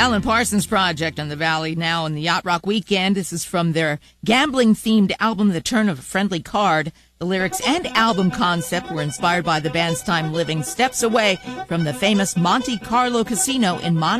Alan Parsons Project on the Valley now in the Yacht Rock Weekend. This is from their gambling-themed album, The Turn of a Friendly Card. The lyrics and album concept were inspired by the band's time living steps away from the famous Monte Carlo Casino in Monaco.